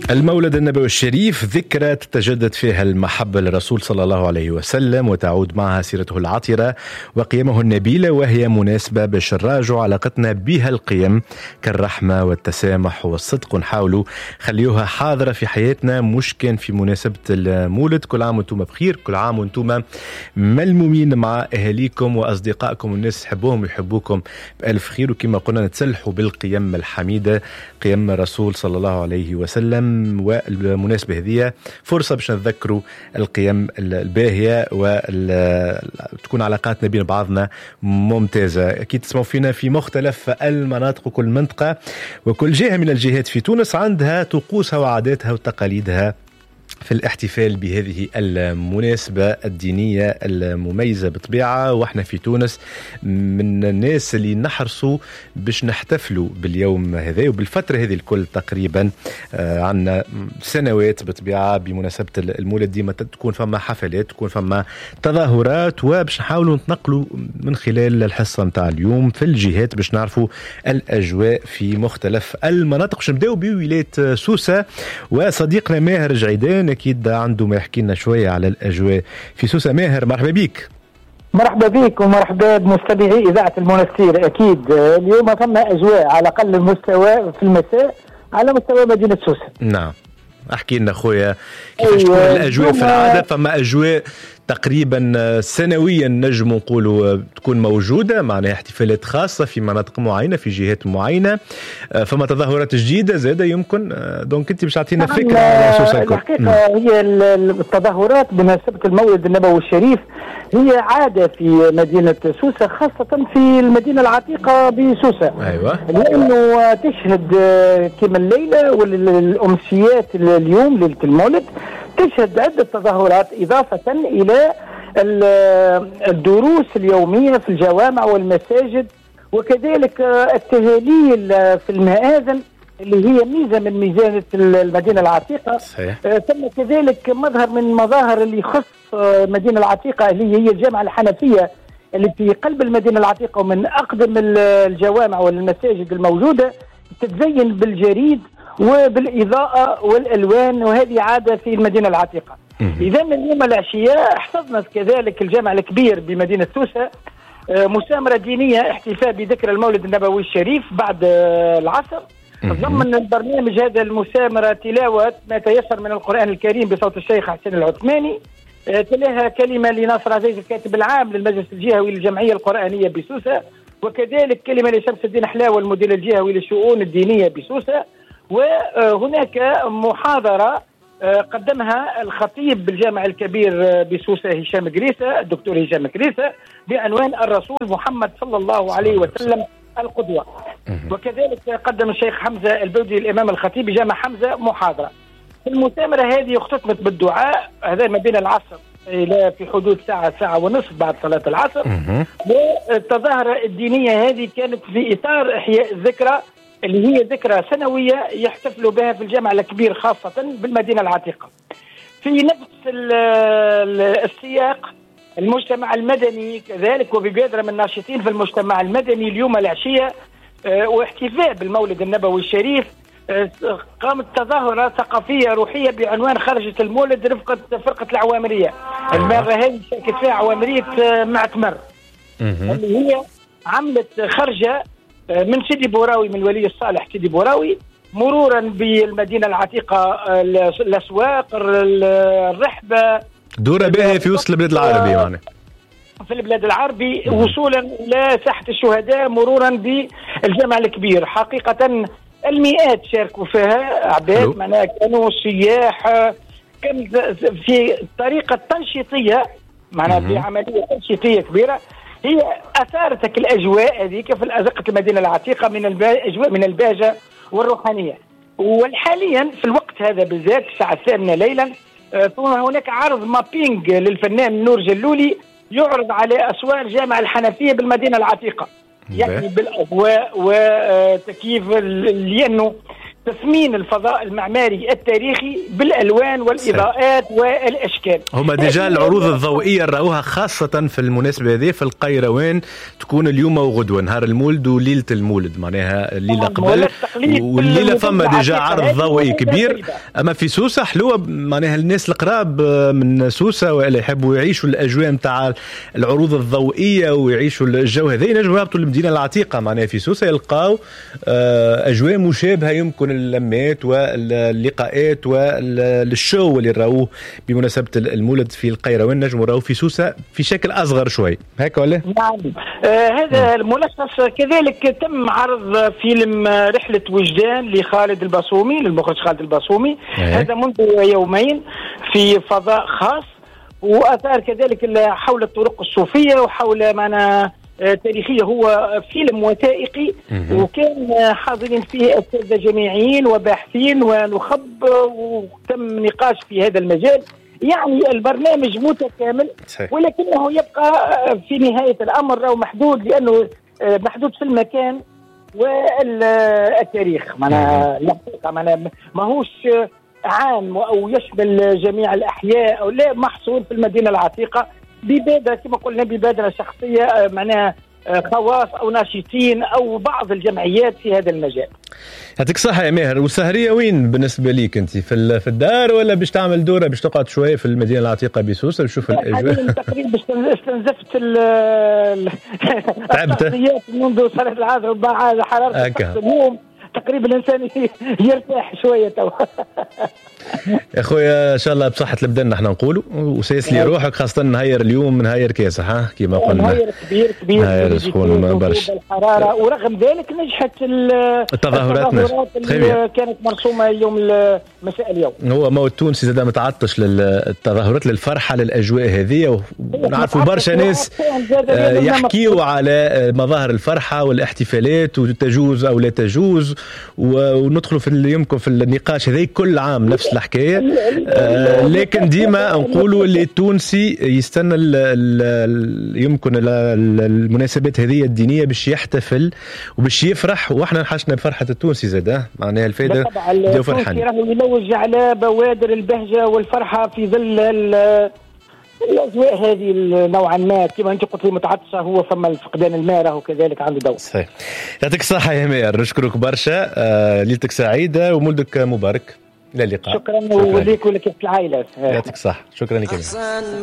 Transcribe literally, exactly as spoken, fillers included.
المولد النبوي الشريف ذكرى تتجدد فيها المحبة للرسول صلى الله عليه وسلم وتعود معها سيرته العطرة وقيمه النبيلة، وهي مناسبة باش نراجعوا علاقتنا بها القيم كالرحمة والتسامح والصدق، ونحاولوا خليوها حاضرة في حياتنا مش كان في مناسبة المولد. كل عام وانتم بخير، كل عام وانتم ملمومين مع أهاليكم وأصدقائكم والناس تحبوهم ويحبوكم بألف خير، وكما قلنا نتسلحوا بالقيم الحميدة قيم الرسول صلى الله عليه وسلم. والمناسبة هذه فرصة باش نذكروا القيم الباهية وتكون علاقاتنا بين بعضنا ممتازة. أكيد تسمعوا فينا في مختلف المناطق، وكل منطقة وكل جهة من الجهات في تونس عندها طقوسها وعاداتها وتقاليدها في الاحتفال بهذه المناسبة الدينية المميزة بطبيعة. واحنا في تونس من الناس اللي نحرصوا باش نحتفلوا باليوم هذا وبالفترة هذه الكل تقريبا. آه عنا سنوات بطبيعة بمناسبة المولد ديما تكون فما حفلات، تكون فما تظاهرات، وباش نحاولوا نتنقلوا من خلال الحصة متاع اليوم في الجهات باش نعرفوا الأجواء في مختلف المناطق. باش نبداو بولاية سوسة وصديقنا ماهر جعيدان أكيد عنده ما يحكي لنا شوية على الأجواء في سوسة. ماهر مرحبا بيك. مرحبا بيك ومرحبا بمستمعي إذاعة المنستير. أكيد اليوم فما أجواء على أقل المستوى في المساء على مستوى مدينة سوسة. نعم، أحكي لنا خويا كيفاش تكون الأجواء في العادة؟ فما أجواء تقريبا سنويا نجم نقولوا تكون موجودة، معناها احتفالات خاصة في مناطق معينة في جهات معينة، فما تظاهرات جديدة زادة يمكن. دونك انت باش تعطينا فكرة على سوسة. الحقيقة هي التظاهرات بمناسبة المولد النبوي الشريف هي عادة في مدينة سوسة، خاصة في المدينة العتيقة بسوسة. أيوة. لأنه تشهد كما الليلة والأمسيات اليوم ليلة المولد تشهد عدة تظاهرات إضافة إلى الدروس اليومية في الجوامع والمساجد، وكذلك التهاليل في المآذن اللي هي ميزة من ميزانة المدينة العتيقة. صحيح. ثم كذلك مظهر من المظاهر اللي يخص المدينة العتيقة اللي هي الجامعة الحنفية اللي في قلب المدينة العتيقة، ومن أقدم الجوامع والمساجد الموجودة، تتزين بالجريد وبالإضاءة والألوان، وهذه عادة في المدينة العتيقة. إذا اليوم العشية حصدنا كذلك الجامع الكبير بمدينة سوسة مسامرة دينية احتفاء بذكرى المولد النبوي الشريف بعد العصر. ضمن البرنامج هذا المسامرة تلاوة ما تيسر من القرآن الكريم بصوت الشيخ حسين العثماني، تلاها كلمة لناصر عزيز الكاتب العام للمجلس الجهوي للجمعية القرآنية بسوسة، وكذلك كلمة لشمس الدين حلاوة المدير الجهوي للشؤون الدينية بسوسة. وهناك محاضرة قدمها الخطيب بالجامع الكبير بسوسة هشام قريسة، الدكتور هشام قريسة، بعنوان الرسول محمد صلى الله عليه وسلم القدوة. وكذلك قدم الشيخ حمزة البودي الإمام الخطيب بجامع حمزة محاضرة. المؤتمرة هذه اختتمت بالدعاء، هذا ما بين العصر إلى في حدود ساعة ساعة ونصف بعد صلاة العصر. والتظاهرة الدينية هذه كانت في إطار إحياء الذكرى اللي هي ذكرى سنوية يحتفلوا بها في الجامع الكبير خاصة بالمدينة العتيقة. في نفس السياق المجتمع المدني كذلك وببادرة من الناشطين في المجتمع المدني اليوم العشية واحتفاء بالمولد النبوي الشريف قامت تظاهرة ثقافية روحية بعنوان خرجة المولد رفقة فرقة العوامرية. المرة هذه شاركت فيها عوامرية معتمر اللي هي عملت خرجة من سيدي بوراوي، من الولي الصالح سيدي بوراوي، مرورا بالمدينة العتيقة، الأسواق، الرحبة، دورة باهية في وسط البلاد العربي يعني. في البلاد العربي وصولا إلى ساحة الشهداء مرورا بالجامع الكبير. حقيقة المئات شاركوا فيها أعداد، معناها كانوا سياح، كان في طريقة تنشيطية، معناها في عملية تنشيطية كبيرة هي أثارتك الأجواء هذيك في الأزقة المدينة العتيقة من الأجواء من البهجة والروحانية. وحاليا في الوقت هذا بالذات الساعة الثامنة ليلا هناك عرض مابينج للفنان نور جلولي يعرض على أسوار الجامعة الحنفية بالمدينة العتيقة، يعني بالأضواء وتكييف، لأنه تثمين الفضاء المعماري التاريخي بالالوان والاضاءات والاشكال. هما ديجا العروض الضوئيه راوها خاصه في المناسبه هذه في القيروان تكون اليوم وغدوه، نهار المولد وليله المولد، معناها الليله قبل والليله فما ديجا عرض ضوئي كبير. اما في سوسه حلوه، معناها الناس القراب من سوسه ولا يحبوا يعيشوا الاجواء نتاع العروض الضوئيه ويعيشوا الجو هذا ينجموا يهبطوا للمدينه العتيقه، معناها في سوسه يلقاو اجواء مشابهه، يمكن اللمات واللقاءات والشو اللي راوه بمناسبة المولد في القيروان نجم راوه في سوسة في شكل أصغر شوي، هيك ولا؟ نعم. آه هذا الملخص. كذلك تم عرض فيلم رحلة وجدان لخالد الباصومي، للمخرج خالد الباصومي، هذا منذ يومين في فضاء خاص، وأثار كذلك حول الطرق الصوفية وحول معنا تاريخية. هو فيلم وثائقي وكان حاضرين فيه أساتذة جامعيين وباحثين ونخب، وتم نقاش في هذا المجال. يعني البرنامج متكامل، ولكنه يبقى في نهاية الأمر أو محدود، لأنه محدود في المكان والتاريخ. معناها معناها ماهوش عام أو يشمل جميع الأحياء أو لا، محصور في المدينة العتيقة ببادرة كما قلنا ببادرة شخصية، معناها خواص أو ناشطين أو بعض الجمعيات في هذا المجال. يعطيك الصحة يا ماهر. والسهرية وين بالنسبة ليك أنت؟ في في الدار ولا باش تعمل دورة باش تقعد شوية في المدينة العتيقة بسوسة وشوف الأجواء؟ تقريبا استنزفت الشخصيات منذ صلاة العصر وبعد حرارة اليوم، تقريبا الإنسان يرتاح شوية تو. يا خويا ان شاء الله بصحة البدن نحن نقولوا، وسيسلي روحك خاصة نهاير اليوم نهاير كاسح ها كما قلنا، نهاير كبير كبير نهاير سخون برشا الحرارة، ورغم ذلك نجحت التظاهرات اللي كانت مرسومة يوم مساء اليوم. هو ما التونسي زاد متعطش للتظاهرات للفرحة للأجواء هذه، ونعرفوا برشا ناس يحكيوا على مظاهر الفرحة والاحتفالات وتجوز أو لا تجوز، وندخلوا في يمكن في النقاش هذا كل عام نفس الحكاية. آه لكن ديما نقولوا اللي التونسي يستنى ال ال يمكن المناسبات هذه الدينية باش يحتفل وباش يفرح، واحنا حشنا بفرحة التونسي زاده، معناها الفائدة ديو فرحان. راهو يلوج على بوادر البهجة والفرحة في ظل الأجواء هذه نوعا ما كما أنت قلت لي متعطشة، هو فما فقدان الماء راهو كذلك عنده دور. صحيح. يعطيك الصحة يا ماهر، نشكرك برشا. آه ليلتك سعيدة ومولدك مبارك. إلى اللقاء. شكرا, شكرا. وليك ولك العائلة. يعطيك الصحة. شكرا لك.